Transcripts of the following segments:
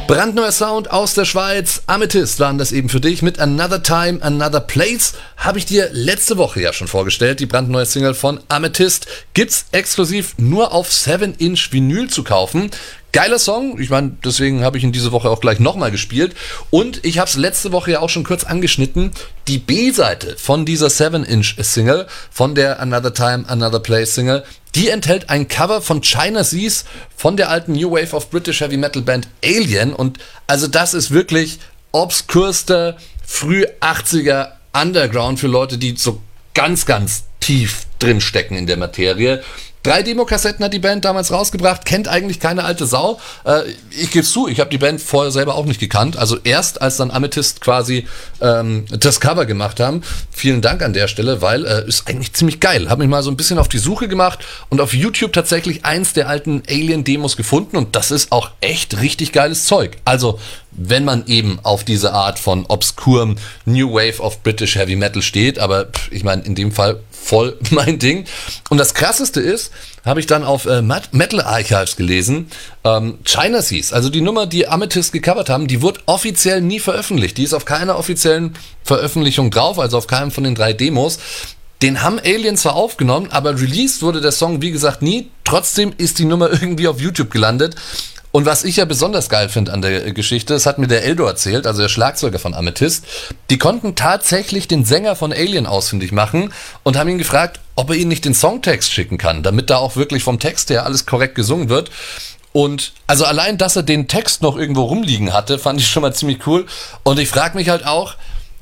Brandneuer Sound aus der Schweiz. Amethyst waren das eben für dich mit Another Time, Another Place. Habe ich dir letzte Woche ja schon vorgestellt. Die brandneue Single von Amethyst gibt's exklusiv nur auf 7-Inch Vinyl zu kaufen. Geiler Song, ich meine, deswegen habe ich ihn diese Woche auch gleich nochmal gespielt. Und ich habe es letzte Woche ja auch schon kurz angeschnitten. Die B-Seite von dieser 7-Inch Single, von der Another Time, Another Place Single, die enthält ein Cover von China Seas von der alten New Wave of British Heavy Metal Band Alien. Und also das ist wirklich obskurster, früh 80er Underground für Leute, die so ganz, ganz tief drin stecken in der Materie. 3 Demokassetten hat die Band damals rausgebracht, kennt eigentlich keine alte Sau. Ich gebe zu, ich habe die Band vorher selber auch nicht gekannt. Also erst als dann Amethyst quasi das Cover gemacht haben. Vielen Dank an der Stelle, weil ist eigentlich ziemlich geil. Habe mich mal so ein bisschen auf die Suche gemacht und auf YouTube tatsächlich eins der alten Alien-Demos gefunden und das ist auch echt richtig geiles Zeug. Also wenn man eben auf diese Art von obskurem New Wave of British Heavy Metal steht, aber ich meine in dem Fall voll mein Ding. Und das Krasseste ist, habe ich dann auf Metal Archives gelesen, China Seas, also die Nummer, die Amethyst gecovert haben, die wurde offiziell nie veröffentlicht. Die ist auf keiner offiziellen Veröffentlichung drauf, also auf keinem von den 3 Demos. Den haben Alien zwar aufgenommen, aber released wurde der Song, wie gesagt, nie. Trotzdem ist die Nummer irgendwie auf YouTube gelandet. Und was ich ja besonders geil finde an der Geschichte, das hat mir der Eldo erzählt, also der Schlagzeuger von Amethyst, die konnten tatsächlich den Sänger von Alien ausfindig machen und haben ihn gefragt, ob er ihnen nicht den Songtext schicken kann, damit da auch wirklich vom Text her alles korrekt gesungen wird. Und also allein, dass er den Text noch irgendwo rumliegen hatte, fand ich schon mal ziemlich cool. Und ich frage mich halt auch,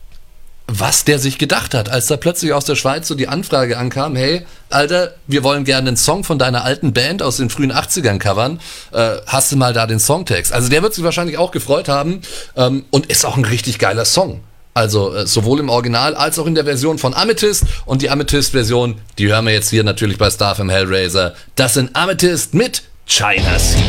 was der sich gedacht hat, als da plötzlich aus der Schweiz so die Anfrage ankam, hey, Alter, wir wollen gerne einen Song von deiner alten Band aus den frühen 80ern covern, hast du mal da den Songtext? Also der wird sich wahrscheinlich auch gefreut haben und ist auch ein richtig geiler Song. Also sowohl im Original als auch in der Version von Amethyst und die Amethyst-Version, die hören wir jetzt hier natürlich bei Starfm Hellraiser. Das sind Amethyst mit China Seas.